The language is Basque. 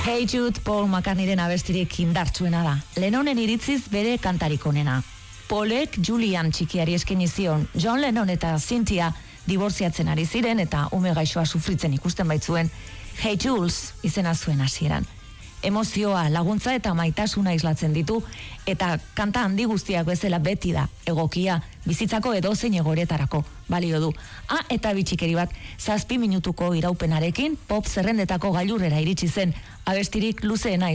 Hey Jude Paul McCartneyren abestirik indartsuena da. Lennonen iritziz bere kantarik onena. Paulek Julian txikiari eskaini zion, John Lennon eta Cynthia dibortziatzen ari ziren eta ume gaixoa sufritzen ikusten baitzuen Hey Jules izena zuen hasieran. Emozioa, laguntza eta maitasuna islatzen ditu eta kanta handi guztiak bezala beti da egokia bizitzako edozein egoretarako balio du. Eta bitxikeri bat 7 minutuko iraupenarekin pop zerrendetako gailurrera iritsi zen abestirik luzeena